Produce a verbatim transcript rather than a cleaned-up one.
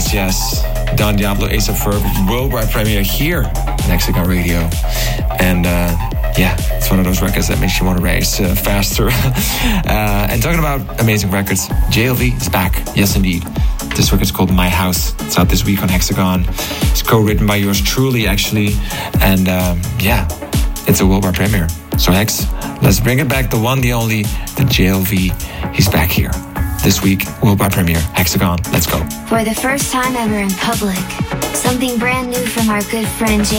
Yes, yes. Don Diablo, Ace of Ferb, worldwide premiere here on Hexagon Radio. And uh, yeah, it's one of those records that makes you want to race uh, faster. uh, and talking about amazing records, J L V is back. Yes, indeed. This record's called My House. It's out this week on Hexagon. It's co-written by yours truly, actually. And um, yeah, it's a worldwide premiere. So Hex, let's bring it back. The one, the only, the J L V. He's back here. This week, worldwide premiere, Hexagon. Let's go. For the first time ever in public, something brand new from our good friend J